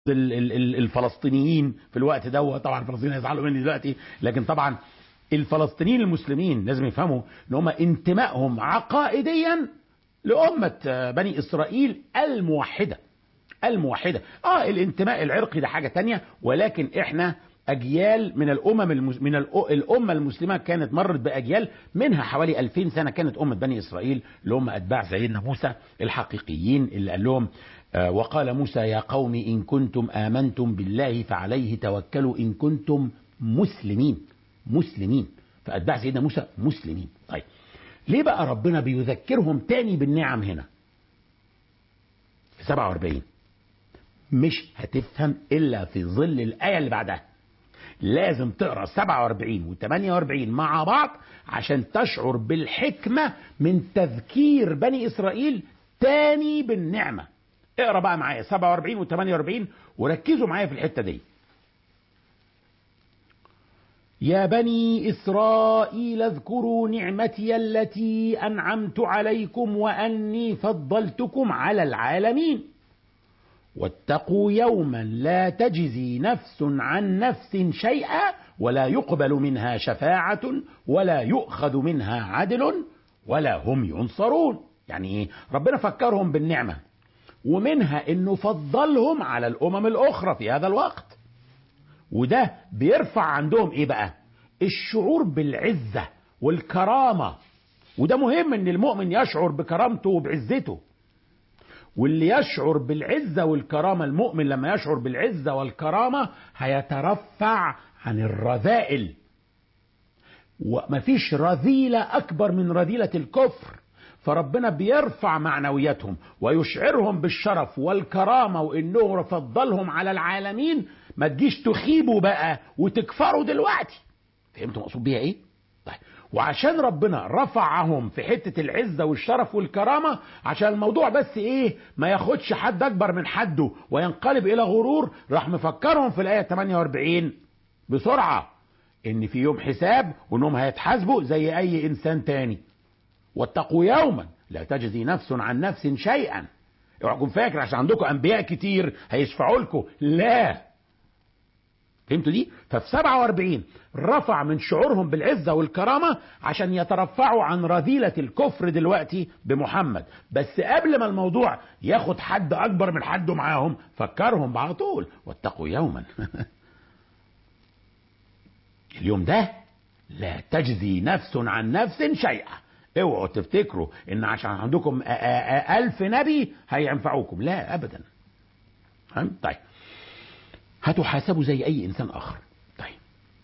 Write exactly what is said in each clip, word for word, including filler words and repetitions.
الفلسطينيين في الوقت ده. طبعا الفلسطينيين هيزعلوا مني دلوقتي، لكن طبعا الفلسطينيين المسلمين لازم يفهموا ان هم انتمائهم عقائديا لأمة بني إسرائيل الموحدة الموحدة. اه الانتماء العرقي ده حاجة تانية، ولكن احنا أجيال من الأمم المس... من الأمة المسلمة كانت مرت بأجيال، منها حوالي ألفين سنة كانت أمة بني إسرائيل اللي هم أتباع سيدنا موسى الحقيقيين، اللي قال لهم آه وقال موسى يا قوم إن كنتم آمنتم بالله فعليه توكلوا إن كنتم مسلمين مسلمين فأتباع سيدنا موسى مسلمين. طيب ليه بقى ربنا بيذكرهم تاني بالنعم هنا في سبعة وأربعين؟ مش هتفهم إلا في ظل الآية اللي بعدها. لازم تقرأ سبعة وأربعين و ثمانية وأربعين مع بعض عشان تشعر بالحكمة من تذكير بني إسرائيل تاني بالنعمة. اقرأ بقى معايا سبعة وأربعين و ثمانية وأربعين وركزوا معايا في الحتة دي. يا بني إسرائيل اذكروا نعمتي التي أنعمت عليكم وأني فضلتكم على العالمين واتقوا يوما لا تجزي نفس عن نفس شيئا ولا يقبل منها شفاعة ولا يؤخذ منها عدل ولا هم ينصرون. يعني ايه؟ ربنا فكرهم بالنعمة ومنها انه فضلهم على الامم الاخرى في هذا الوقت، وده بيرفع عندهم ايه بقى؟ الشعور بالعزة والكرامة. وده مهم ان المؤمن يشعر بكرامته وبعزته، واللي يشعر بالعزة والكرامة، المؤمن لما يشعر بالعزة والكرامة هيترفع عن الرذائل. ومفيش رذيلة أكبر من رذيلة الكفر، فربنا بيرفع معنوياتهم ويشعرهم بالشرف والكرامة وإنه فضلهم على العالمين. ما تجيش تخيبوا بقى وتكفروا دلوقتي. فهمتوا مقصود بيها إيه؟ طيب وعشان ربنا رفعهم في حتة العزة والشرف والكرامة، عشان الموضوع بس ايه ما ياخدش حد اكبر من حده وينقلب الى غرور، راح مفكرهم في الآية ثمانية وأربعين بسرعة ان في يوم حساب وانهم هيتحاسبوا زي اي انسان تاني. واتقوا يوما لا تجزي نفس عن نفس شيئا. اوعكم فاكر عشان عندكم انبياء كتير هيشفعوا لكم، لا. فهمتوا دي؟ ففي سبعة وأربعين رفع من شعورهم بالعزة والكرامة عشان يترفعوا عن رذيلة الكفر دلوقتي بمحمد. بس قبل ما الموضوع ياخد حد أكبر من حده معاهم فكرهم على طول واتقوا يوما اليوم ده لا تجزي نفس عن نفس شيئا. اوعوا تفتكروا ان عشان عندكم ألف نبي هينفعوكم، لا أبدا. طيب هتحاسبوا زي اي انسان اخر. طيب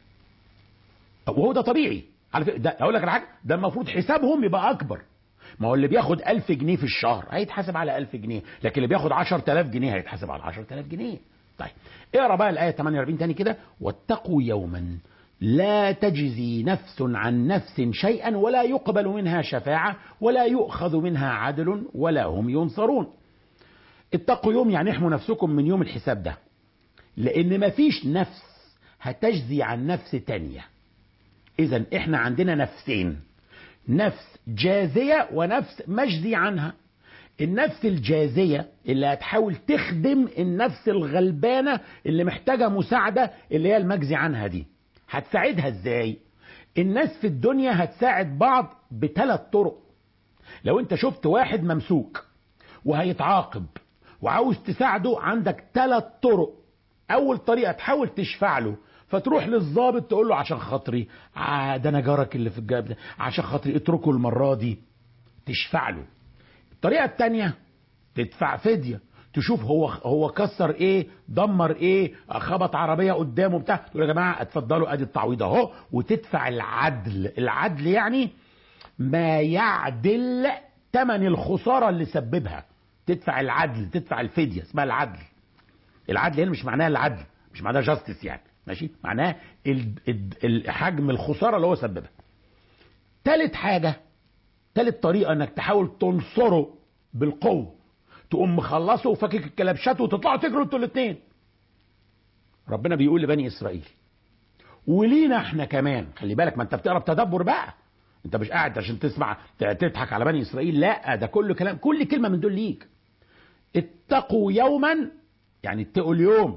وهو ده طبيعي على فكره. ده اقول لك على حاجه، ده المفروض حسابهم يبقى اكبر. ما هو اللي بياخد ألف جنيه في الشهر هيتحاسب على ألف جنيه، لكن اللي بياخد عشرة آلاف جنيه هيتحاسب على عشرة آلاف جنيه. طيب اقرا بقى الايه ثمانية وأربعين تاني كده. واتقوا يوما لا تجزي نفس عن نفس شيئا ولا يقبل منها شفاعه ولا يؤخذ منها عدل ولا هم ينصرون. اتقوا يوم يعني احموا نفسكم من يوم الحساب ده، لان مفيش نفس هتجزي عن نفس تانية. اذا احنا عندنا نفسين، نفس جازية ونفس مجزي عنها. النفس الجازية اللي هتحاول تخدم النفس الغلبانة اللي محتاجة مساعدة اللي هي المجزي عنها دي. هتساعدها ازاي؟ الناس في الدنيا هتساعد بعض بثلاث طرق. لو انت شفت واحد ممسوك وهيتعاقب وعاوز تساعده، عندك ثلاث طرق. اول طريقه تحاول تشفع له، فتروح للضابط تقول له عشان خاطري آه ده انا جارك اللي في الجاب ده، عشان خاطري اتركه المره دي، تشفع له. الطريقه الثانيه تدفع فديه، تشوف هو هو كسر ايه، دمر ايه، خبط عربيه قدامه بتاع، تقول يا جماعه اتفضلوا ادي التعويض اهو، وتدفع العدل. العدل يعني ما يعدل ثمن الخساره اللي سببها. تدفع العدل، تدفع الفديه، اسمها العدل. العدل هنا مش معناها العدل، مش معناها جاستس يعني، ماشي، معناها حجم الخساره اللي هو سببها. ثالث حاجه، ثالث طريقه انك تحاول تنصره بالقوه، تقوم مخلصه وفكك الكلبشات وتطلعوا تجروا انتوا الاثنين. ربنا بيقول لبني اسرائيل ولينا احنا كمان، خلي بالك، ما انت بتقرا بتدبر بقى، انت مش قاعد عشان تسمع تضحك على بني اسرائيل، لا، ده كل كلام، كل كلمه من دول ليك. اتقوا يوما يعني اتقوا اليوم